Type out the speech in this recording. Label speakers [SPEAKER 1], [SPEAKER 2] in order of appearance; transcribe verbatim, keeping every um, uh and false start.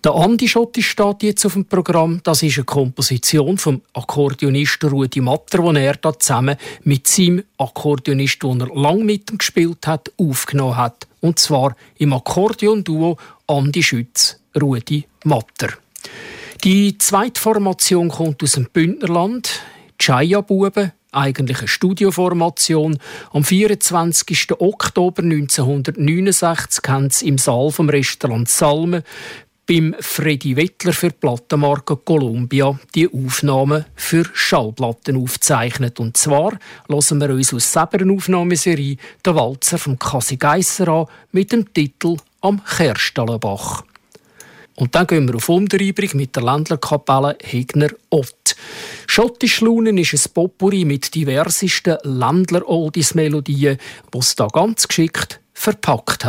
[SPEAKER 1] Der Andi Schotti steht jetzt auf dem Programm. Das ist eine Komposition vom Akkordeonisten Rudi Matter, die er da zusammen mit seinem Akkordeonist, den er lange mit ihm gespielt hat, aufgenommen hat. Und zwar im Akkordeonduo Andi Schütz, Rudi Matter. Die zweite Formation kommt aus dem Bündnerland. Die Chaya-Buben, eigentlich eine Studioformation. Am vierundzwanzigsten Oktober neunzehnhundertneunundsechzig haben sie im Saal vom Restaurant Salme beim Freddy Wettler für die Plattenmarke Columbia die Aufnahmen für Schallplatten aufzeichnet. Und zwar hören wir uns aus selber Aufnahmeserie den Walzer von Kasi Geisser an mit dem Titel «Am Kerstallenbach». Und dann gehen wir auf Unterreibung mit der Ländlerkapelle Hegner Ott. «Schottisch Lunen» ist ein Potpourri mit diversesten Ländler-Oldies-Melodien, die es da ganz geschickt verpackt hat.